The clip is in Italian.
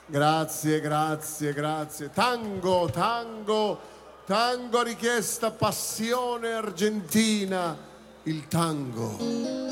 Grazie, grazie, grazie. Tango, tango, tango richiesta, passione argentina, il tango.